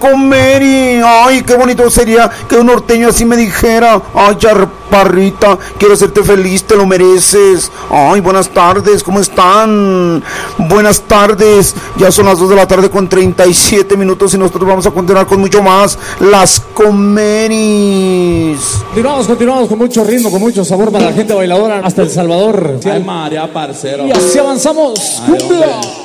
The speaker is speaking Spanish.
Comeri. Ay, qué bonito sería que un norteño así me dijera: ay, chaparrita, quiero hacerte feliz, te lo mereces. Ay, buenas tardes, ¿cómo están? Buenas tardes, ya son las 2 de la tarde con 37 minutos y nosotros vamos a continuar con mucho más. Las Comeris. Continuamos con mucho ritmo, con mucho sabor para la gente bailadora hasta El Salvador. Ay, María, parcero. Y así avanzamos. Ay,